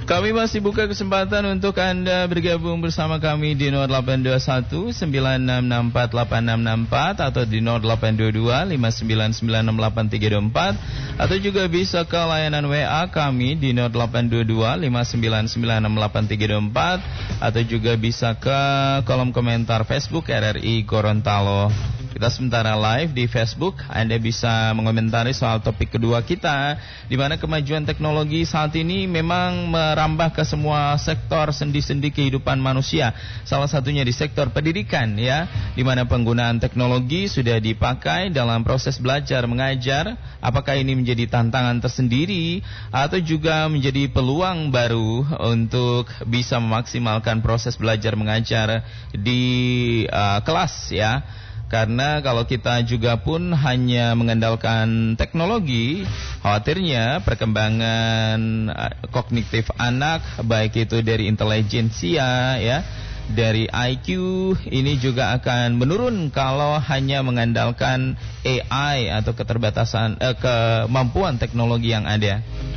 Kami masih buka kesempatan untuk Anda bergabung bersama kami di 0821 9664 8664 atau di 0822 59968324 atau juga bisa ke layanan WA kami di 0822 59968324 atau juga bisa ke kolom komentar Facebook RRI Gorontalo. Kita sementara live di Facebook. Anda bisa mengomentari soal topik kedua kita, di mana kemajuan teknologi saat ini memang merambah ke semua sektor sendi-sendi kehidupan manusia. Salah satunya di sektor pendidikan, ya, di mana penggunaan teknologi sudah dipakai dalam proses belajar mengajar. Apakah ini menjadi tantangan tersendiri atau juga menjadi peluang baru untuk bisa memaksimalkan proses belajar mengajar di kelas, ya? Karena kalau kita juga pun hanya mengandalkan teknologi, khawatirnya perkembangan kognitif anak, baik itu dari intelijensia, ya, dari IQ, ini juga akan menurun kalau hanya mengandalkan AI atau keterbatasan kemampuan teknologi yang ada.